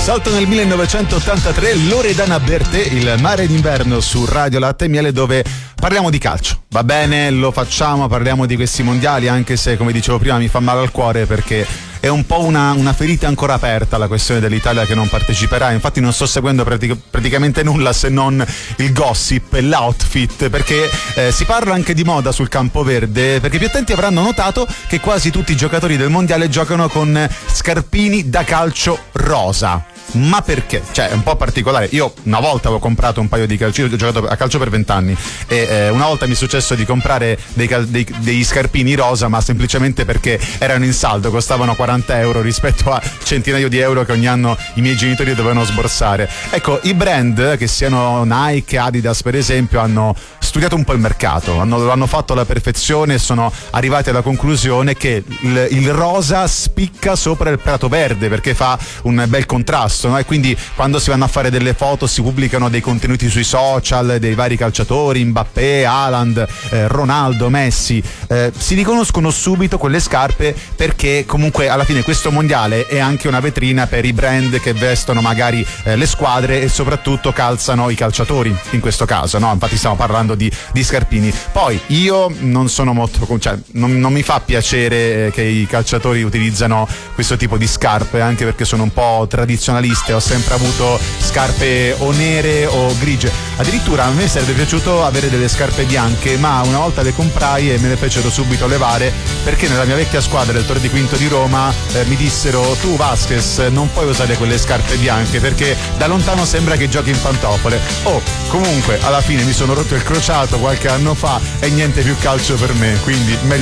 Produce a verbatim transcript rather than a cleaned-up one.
Salto nel millenovecentottantatré, Loredana Bertè, Il mare d'inverno su Radio Latte e Miele, dove parliamo di calcio. Va bene, lo facciamo, parliamo di questi mondiali, anche se, come dicevo prima, mi fa male al cuore perché è un po' una, una ferita ancora aperta la questione dell'Italia che non parteciperà. Infatti non sto seguendo pratic- praticamente nulla se non il gossip e l'outfit, perché eh, si parla anche di moda sul campo verde, perché più attenti avranno notato che quasi tutti i giocatori del mondiale giocano con scarpini da calcio rosa. Ma perché? Cioè, è un po' particolare. Io una volta avevo comprato un paio di calci, ho giocato a calcio per vent'anni e eh, una volta mi è successo di comprare dei, cal- dei, degli scarpini rosa, ma semplicemente perché erano in saldo, costavano quaranta euro rispetto a centinaio di euro che ogni anno i miei genitori dovevano sborsare. Ecco, i brand, che siano Nike, Adidas per esempio, hanno studiato un po' il mercato, hanno, lo hanno fatto alla perfezione e sono arrivati alla conclusione che il, il rosa spicca sopra il prato verde perché fa un bel contrasto. No? E quindi quando si vanno a fare delle foto si pubblicano dei contenuti sui social dei vari calciatori, Mbappé, Haaland, eh, Ronaldo, Messi, eh, si riconoscono subito quelle scarpe perché comunque alla fine questo mondiale è anche una vetrina per i brand che vestono magari eh, le squadre e soprattutto calzano i calciatori in questo caso, no? Infatti stiamo parlando di, di scarpini. Poi io non sono molto, cioè non, non mi fa piacere che i calciatori utilizzano questo tipo di scarpe, anche perché sono un po' tradizionalisti. Ho sempre avuto scarpe o nere o grigie, addirittura a me sarebbe piaciuto avere delle scarpe bianche, ma una volta le comprai e me le fecero subito levare perché nella mia vecchia squadra del Tor di Quinto di Roma eh, mi dissero: tu Vasquez non puoi usare quelle scarpe bianche perché da lontano sembra che giochi in pantofole. Oh, comunque alla fine mi sono rotto il crociato qualche anno fa e niente più calcio per me, quindi meglio